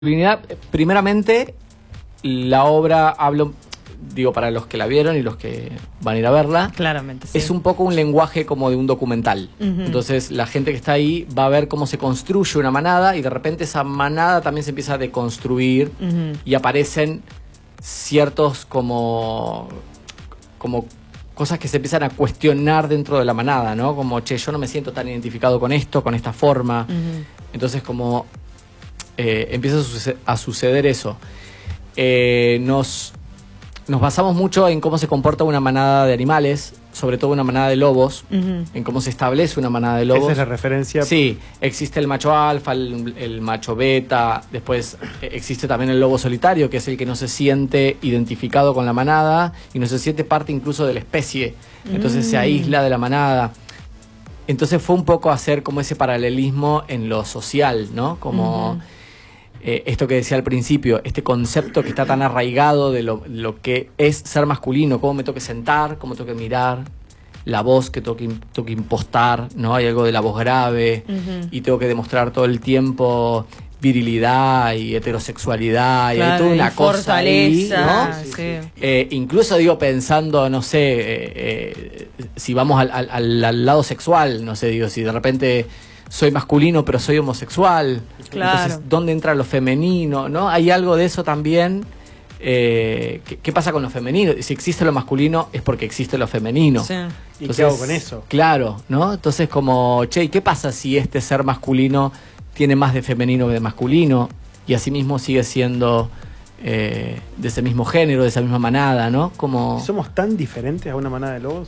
Primeramente, la obra, hablo, digo, para los que la vieron y los que van a ir a verla, claramente, sí. es un poco un lenguaje como de un documental. Entonces, la gente que está ahí va a ver cómo se construye una manada y de repente esa manada también se empieza a deconstruir y aparecen ciertos como cosas que se empiezan a cuestionar dentro de la manada, ¿no? Como, che, yo no me siento tan identificado con esto, con esta forma. Entonces, como empieza a suceder eso. Nos basamos mucho en cómo se comporta una manada de animales, sobre todo una manada de lobos, en cómo se establece una manada de lobos. Esa es la referencia. Sí, existe el macho alfa, el macho beta, después existe también el lobo solitario, que es el que no se siente identificado con la manada y no se siente parte incluso de la especie, entonces se aísla de la manada. Entonces fue un poco hacer como ese paralelismo en lo social, ¿no? Como esto que decía al principio, este concepto que está tan arraigado de lo que es ser masculino, cómo me toque sentar, cómo tengo que mirar, la voz que tengo que impostar, ¿no? Hay algo de la voz grave y tengo que demostrar todo el tiempo virilidad y heterosexualidad, claro, y hay toda una cosa ahí, ¿no? Sí. Incluso digo pensando, no sé, si vamos al lado sexual, no sé, digo, si de repente soy masculino pero soy homosexual, claro. Entonces, ¿dónde entra lo femenino? ¿No? Hay algo de eso también. ¿Qué pasa con lo femenino? Si existe lo masculino es porque existe lo femenino. Sí. ¿Y qué hago con eso? Claro, ¿no? Entonces como, che, ¿qué pasa si este ser masculino tiene más de femenino que de masculino? Y asimismo sigue siendo de ese mismo género, de esa misma manada, ¿no? Como... ¿Somos tan diferentes a una manada de lobos?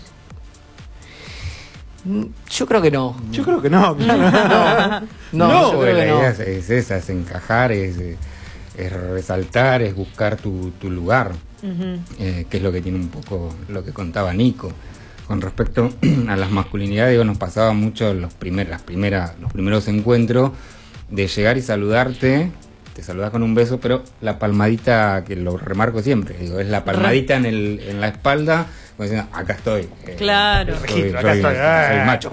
Yo creo que no. Yo creo que no, claro. No, yo creo que la no. idea es esa, es encajar, es resaltar, es buscar tu lugar, que es lo que tiene un poco lo que contaba Nico. Con respecto a las masculinidades, digo, nos pasaba mucho los primeros encuentros de llegar y saludarte, te saludás con un beso, pero la palmadita, que lo remarco siempre, digo, es la palmadita en la espalda, como diciendo, acá estoy. Claro. Soy macho.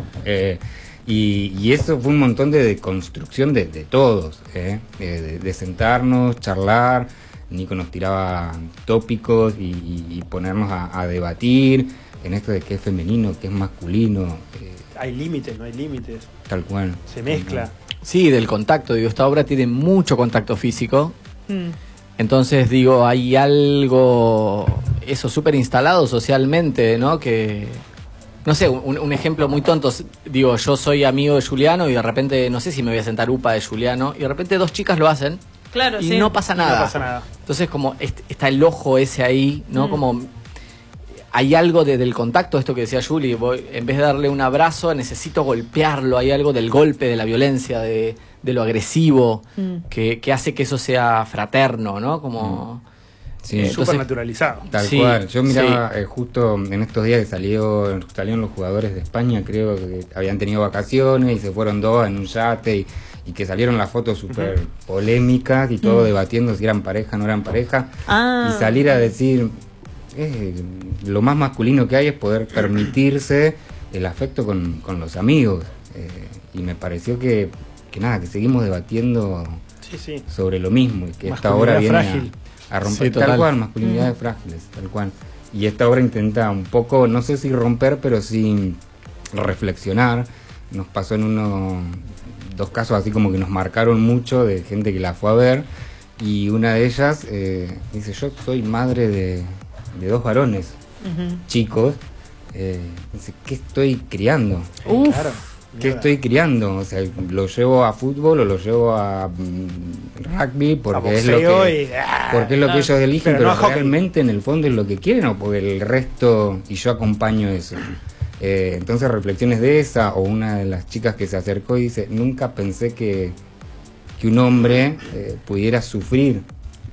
Y eso fue un montón de construcción de todos, de sentarnos, charlar. Nico nos tiraba tópicos y ponernos a debatir en esto de qué es femenino, qué es masculino. Hay límites, no hay límites. Tal cual. Se mezcla. Sí, del contacto. Digo, esta obra tiene mucho contacto físico. Entonces, digo, hay algo, eso súper instalado socialmente, ¿no? Que, no sé, un ejemplo muy tonto. Digo, yo soy amigo de Juliano y de repente, no sé si me voy a sentar upa de Juliano, y de repente dos chicas lo hacen. Claro, y sí. no pasa nada. No pasa nada. Entonces, como está el ojo ese ahí, ¿no? Como hay algo del contacto, esto que decía Juli, en vez de darle un abrazo, necesito golpearlo. Hay algo del golpe, de la violencia, de lo agresivo, que hace que eso sea fraterno, ¿no? Como... Sí, súper naturalizado. Tal cual. Yo miraba justo en estos días que salieron los jugadores de España, creo que habían tenido vacaciones y se fueron dos en un yate y que salieron las fotos súper polémicas y todo debatiendo si eran pareja o no eran pareja. Y salir a decir, lo más masculino que hay es poder permitirse el afecto con los amigos. Y me pareció que seguimos debatiendo sobre lo mismo y que esta obra viene frágil. A romper, tal cual, masculinidades frágiles, tal cual. Y esta obra intenta un poco, no sé si romper, pero sí reflexionar. Nos pasó en dos casos así como que nos marcaron mucho de gente que la fue a ver, y una de ellas dice, yo soy madre de dos varones chicos, dice, ¿qué estoy criando? Claro. ¿Qué estoy criando? O sea, lo llevo a fútbol o lo llevo a rugby porque es lo que ellos eligen, pero no realmente en el fondo es lo que quieren, o porque el resto, y yo acompaño eso. Entonces reflexiones de esa, o una de las chicas que se acercó y dice, nunca pensé que un hombre pudiera sufrir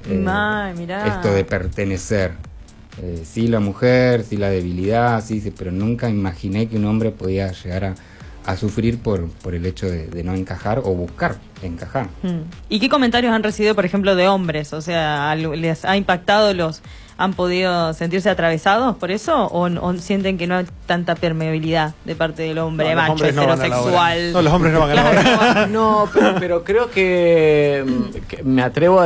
esto de pertenecer. Sí la mujer, sí la debilidad, sí, pero nunca imaginé que un hombre podía llegar a sufrir por el hecho de no encajar o buscar encajar. ¿Y qué comentarios han recibido, por ejemplo, de hombres? O sea, ¿les ha impactado han podido sentirse atravesados por eso o sienten que no hay tanta permeabilidad de parte del hombre No, los macho, hombres no van a la obra. heterosexual? No, los hombres no van a la obra. No, pero creo que me atrevo a